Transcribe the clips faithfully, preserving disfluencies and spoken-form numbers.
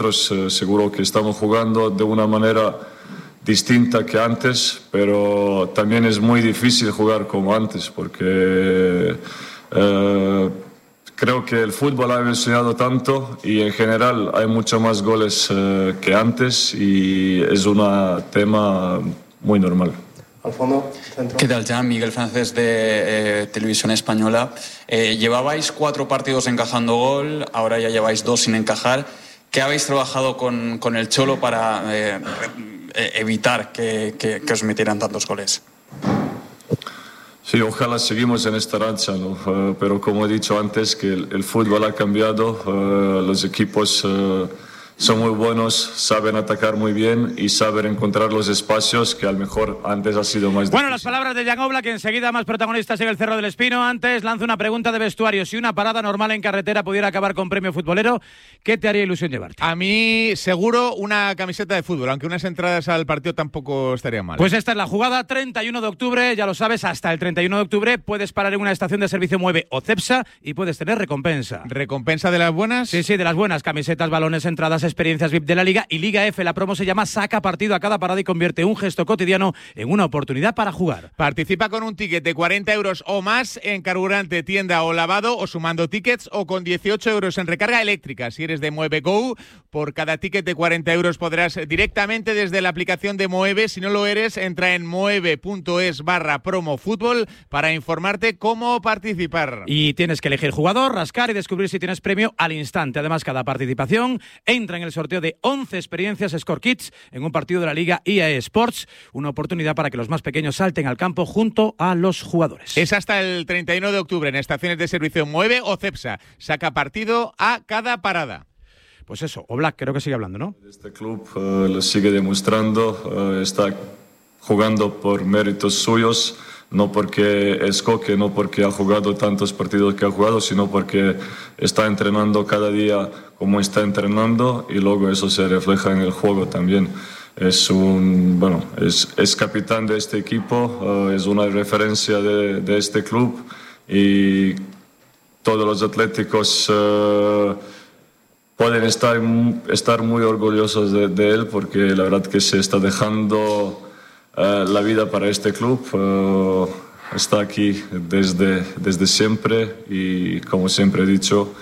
Eh, seguro que estamos jugando de una manera distinta que antes, pero también es muy difícil jugar como antes porque eh, creo que el fútbol ha evolucionado tanto y en general hay mucho más goles eh, que antes y es un tema muy normal. Al fondo, centro. ¿Qué tal, Jan? Miguel Francés de eh, Televisión Española. Eh, llevabais cuatro partidos encajando gol, ahora ya lleváis dos sin encajar. ¿Qué habéis trabajado con, con el Cholo para eh, eh, evitar que, que, que os metieran tantos goles? Sí, ojalá seguimos en esta racha, ¿no? Uh, pero como he dicho antes, que el, el fútbol ha cambiado, uh, los equipos uh, son muy buenos, saben atacar muy bien y saben encontrar los espacios que a lo mejor antes ha sido más difícil. Bueno, las palabras de Jan Oblak, que enseguida más protagonistas en el Cerro del Espino. Antes lanzo una pregunta de vestuario. Si una parada normal en carretera pudiera acabar con premio futbolero, ¿qué te haría ilusión llevarte? A mí, seguro, una camiseta de fútbol, aunque unas entradas al partido tampoco estaría mal. Pues esta es la jugada, treinta y uno de octubre, ya lo sabes, hasta el treinta y uno de octubre puedes parar en una estación de servicio Mueve o Cepsa y puedes tener recompensa. ¿Recompensa de las buenas? Sí, sí, de las buenas. Camisetas, balones, entradas, experiencias V I P de la Liga y Liga F. La promo se llama Saca Partido a cada parada y convierte un gesto cotidiano en una oportunidad para jugar. Participa con un ticket de cuarenta euros o más en carburante, tienda o lavado o sumando tickets o con dieciocho euros en recarga eléctrica. Si eres de Mueve Go, por cada ticket de cuarenta euros podrás directamente desde la aplicación de Mueve. Si no lo eres, entra en mueve.es barra promo fútbol para informarte cómo participar. Y tienes que elegir jugador, rascar y descubrir si tienes premio al instante. Además, cada participación entra en el sorteo de once experiencias Score Kids en un partido de la Liga I A E Sports. Una oportunidad para que los más pequeños salten al campo junto a los jugadores. Es hasta el treinta y uno de octubre en estaciones de servicio Mueve o Cepsa. Saca partido a cada parada. Pues eso, Oblak creo que sigue hablando, ¿no? Este club uh, lo sigue demostrando, uh, está jugando por méritos suyos, no porque es coque, no porque ha jugado tantos partidos que ha jugado, sino porque está entrenando cada día como está entrenando y luego eso se refleja en el juego también. Es un, bueno, es, es capitán de este equipo, uh, es una referencia de, de este club y todos los atléticos uh, pueden estar, estar muy orgullosos de, de él porque la verdad que se está dejando uh, la vida para este club. Uh, está aquí desde, desde siempre y como siempre he dicho,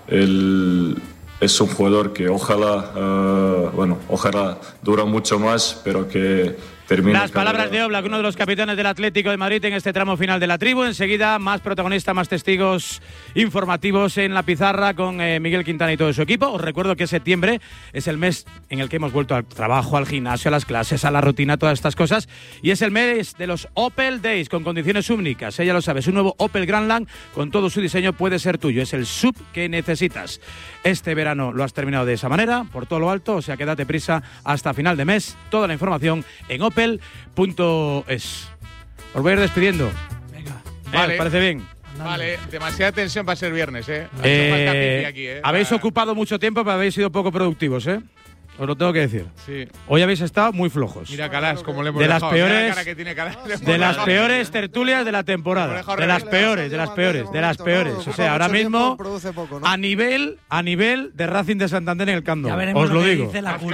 él es un jugador que ojalá, uh, bueno, ojalá dura mucho más, pero que termine. Las palabras de Oblak, uno de los capitanes del Atlético de Madrid en este tramo final de la tribu. Enseguida, más protagonistas, más testigos informativos en la pizarra con eh, Miguel Quintana y todo su equipo. Os recuerdo que septiembre es el mes en el que hemos vuelto al trabajo, al gimnasio, a las clases, a la rutina, todas estas cosas. Y es el mes de los Opel Days con condiciones únicas. Ella lo sabes, un nuevo Opel Grandland con todo su diseño puede ser tuyo. Es el sub que necesitas. Este verano lo has terminado de esa manera, por todo lo alto, o sea que date prisa hasta final de mes. Toda la información en opel punto es. Os voy a ir despidiendo. Venga. Vale. ¿Eh? ¿Parece bien? Vale, demasiada tensión para ser viernes, ¿eh? Eh, aquí, ¿eh? habéis Para... ocupado mucho tiempo, pero habéis sido poco productivos, ¿eh? Os lo tengo que decir. Sí. Hoy habéis estado muy flojos. Mira Calas, como le hemos de las dejado. peores, Mira la cara que tiene Calas. de las peores tertulias de la temporada. De las peores, de las peores, de las peores. O sea, ahora mismo a nivel, a nivel de Racing de Santander en el Camp Nou. Os lo digo.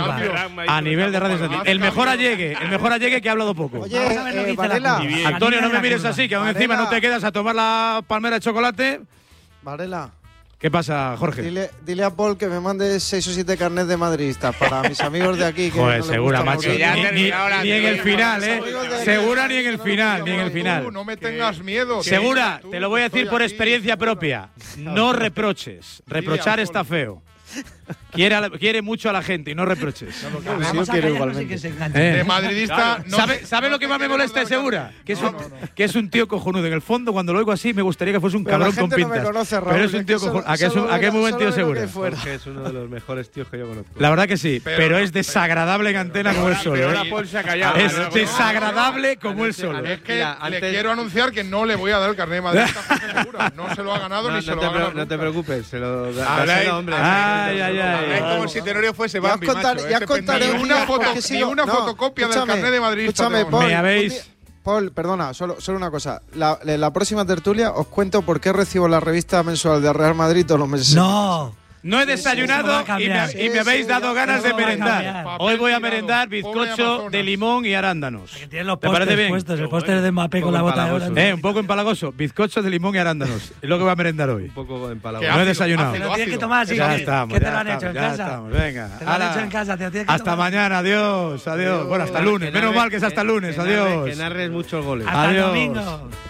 A nivel de Racing de Santander. El mejor allegue, el mejor allegue que ha hablado poco. Oye, eh, Varela. Antonio, no me mires así, que aún encima no te quedas a tomar la palmera de chocolate. Varela. ¿Qué pasa, Jorge? Dile, dile a Paul que me mande seis o siete carnets de madridistas para mis amigos de aquí. Que Joder, no segura, macho. mucho. Ni, ni, ni en el final, ¿eh? Segura ni en el final, ni en el final. No me tengas miedo. Segura, te lo voy a decir por experiencia propia. No reproches. Reprochar está feo. Quiere, a la, quiere mucho a la gente y no reproches. No, no, no, yo quiero igualmente. Eh. De madridista. Claro. No, ¿Sabe, ¿sabe lo que más me molesta, Segura? Que es, un, no, no, no. que es un tío cojonudo. En el fondo, cuando lo oigo así, me gustaría que fuese un pero cabrón con pintas. No me conoce, Raúl, pero es un tío cojonudo. ¿A qué es, un, ¿a qué es muy buen tío, Segura? Jorge es uno de los mejores tíos que yo conozco. La verdad que sí, pero, pero es desagradable en antena como el sol. Pero ¿eh? Paul se ha callado. Es desagradable como el sol. Es que le quiero anunciar que no le voy a dar el carnet de madridista a Jorge Segura. No se lo ha ganado ni se lo ha ganado. No te preocupes, se lo da hombre. Ay, ay, ay. Si Tenorio fuese Bambi, ya contar, macho, ya contaré ni una, foto, ni una no, fotocopia del carnet de Madrid. Escúchame, Paul, ¿Me habéis? Paul, perdona, solo, solo una cosa. La, la próxima tertulia os cuento por qué recibo la revista mensual de Real Madrid todos los meses. No. No he desayunado y me, y me habéis dado ganas de merendar. Hoy voy a merendar bizcocho de limón y arándanos. Tienen los ¿Te parece bien? puestos, el póster de Mbappé con la bota de oro. Eh, un poco empalagoso. Bizcocho de limón y arándanos. Es lo que voy a merendar hoy. Un poco empalagoso. No he desayunado. Te lo tienes que tomar así. Ya que, estamos. que te ya lo han estamos, hecho en ya casa. estamos. Venga. Te lo han Hala. hecho en casa. Te lo tienes que Hasta tomar. mañana. Adiós. Adiós. Bueno, hasta el lunes. Que Menos narres- mal que es hasta el lunes. que narres- Adiós. Que narres muchos goles. Hasta el Adiós. domingo.